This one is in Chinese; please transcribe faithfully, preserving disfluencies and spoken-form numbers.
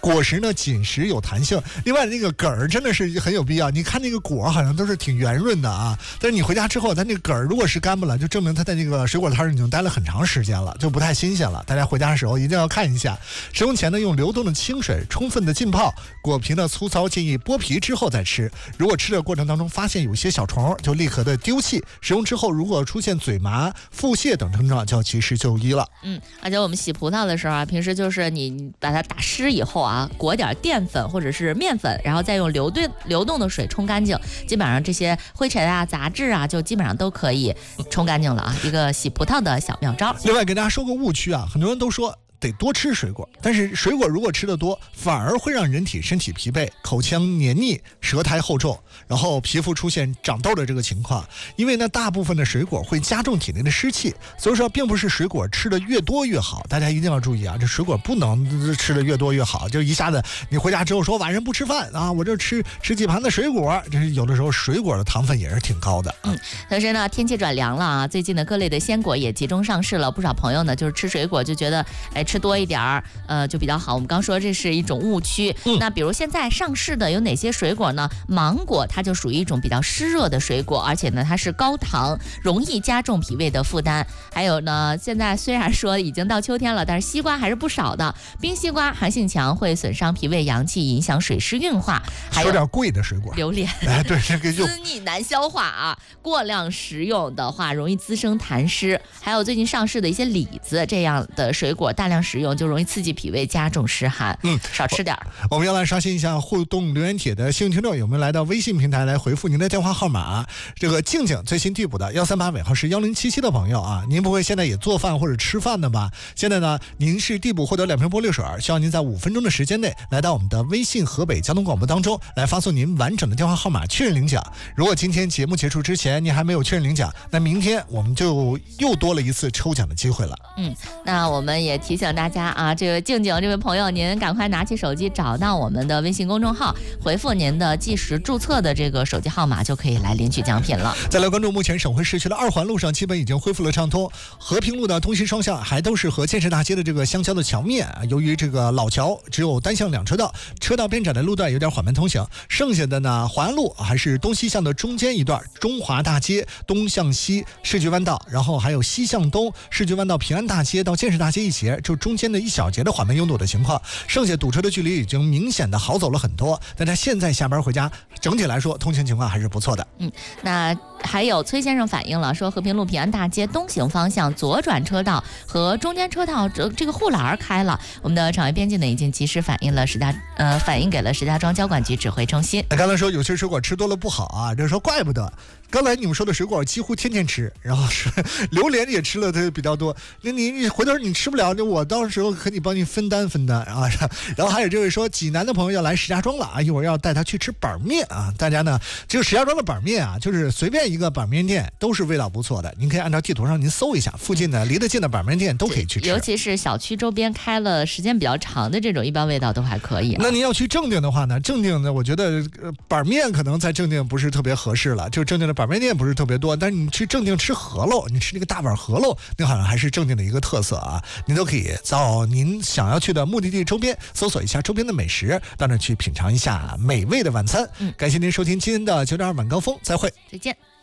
果实呢紧实有弹性，另外那个梗儿真的是很有必要。你看那个果好像都是挺圆润的啊，但是你回家之后，它那个梗儿如果是干巴了，就证明它在那个水果摊已经待了很长时间了，就不太新鲜了。大家回家的时候一定要看一下。食用前呢，用流动的清水充分的浸泡，果皮呢粗糙，建议剥皮之后再吃。如果吃的过程当中发现有些小虫，就立刻的丢弃。食用之后如果出现嘴麻、腹泻等症状，就要及时就医了。 嗯，而且我们洗葡萄的时候啊，平时就是你把它打湿以后啊，裹点淀粉或者是面粉，然后再用流对流动的水冲干净，基本上这些灰尘啊、杂质啊，就基本上都可以冲干净了啊。一个洗葡萄的小妙招。 另外给大家说个误区啊，很多人都说得多吃水果，但是水果如果吃得多，反而会让人体身体疲惫，口腔黏腻，舌苔厚重，然后皮肤出现长痘的这个情况。因为呢，大部分的水果会加重体内的湿气，所以说并不是水果吃的越多越好。大家一定要注意啊，这水果不能吃的越多越好，就一下子你回家之后说晚上不吃饭啊，我这吃吃几盘的水果，这是有的时候水果的糖分也是挺高的。 嗯，同时呢，天气转凉了啊，最近的各类的鲜果也集中上市了，不少朋友呢就是吃水果就觉得哎。吃多一点儿，呃，就比较好。我们刚说这是一种误区。嗯、那比如现在上市的有哪些水果呢？芒果它就属于一种比较湿热的水果，而且呢它是高糖，容易加重脾胃的负担。还有呢，现在虽然说已经到秋天了，但是西瓜还是不少的。冰西瓜寒性强，会损伤脾胃阳气，影响水湿运化。还有说点贵的水果， 榴莲， 哎，对，这个就滋腻难消化啊。过量食用的话，容易滋生痰湿。还有最近上市的一些李子这样的水果，大量食用就容易刺激脾胃，加重湿寒。嗯，少吃点。 我们要来刷新一下互动留言帖的幸运听众，有没有来到微信平台来回复您的电话号码？这个静静最新递补的幺三八尾号是幺零七七的朋友啊，您不会现在也做饭或者吃饭的吧？现在呢，您是递补获得两瓶玻璃水，希望您在五分钟的时间内来到我们的微信河北交通广播当中来发送您完整的电话号码确认领奖。如果今天节目结束之前您还没有确认领奖，那明天我们就又多了一次抽奖的机会了。 嗯，那我们也提醒大家啊，这个静静这位朋友，您赶快拿起手机找到我们的微信公众号，回复您的计时注册的这个手机号码，就可以来领取奖品了。 再来关注目前省会市区的二环路上基本已经恢复了畅通，和平路的东西双向还都是和建设大街的这个相交的桥面，由于这个老桥只有单向两车道，车道边窄的路段有点缓慢通行，剩下的呢淮安路还是东西向的中间一段，中华大街东向西世纪弯道，然后还有西向东世纪弯道平安大街到建设大街一节，就中间的一小节的缓慢拥堵的情况，剩下堵车的距离已经明显的好走了很多。大家现在下班回家，整体来说通行情况还是不错的。 嗯，那还有崔先生反映了，说和平路平安大街东行方向左转车道和中间车道这这个护栏开了，我们的场外编辑呢已经及时反映了石家呃反映给了石家庄交管局指挥中心。 刚才说有些水果吃多了不好啊，这说怪不得。刚才你们说的水果几乎天天吃，然后是榴莲也吃了它比较多，那你你回头你吃不了，我到时候可以帮你分担分担啊。然后还有这位说济南的朋友要来石家庄了啊，一会儿要带他去吃板面啊。大家呢，这个石家庄的板面啊，就是随便一个板面店都是味道不错的，您可以按照地图上您搜一下，附近的离得近的板面店都可以去吃， 尤其是小区周边开了时间比较长的这种，一般味道都还可以、啊。 那您要去正定的话呢，正定呢，我觉得、呃、板面可能在正定不是特别合适了，就正定的板面店不是特别多，但是你去正定吃饸饹，你吃那个大碗饸饹，那好像还是正定的一个特色啊。您都可以到您想要去的目的地周边搜索一下周边的美食，到那去品尝一下美味的晚餐。嗯，感谢您收听今天的九点二晚高峰，再会， 再见。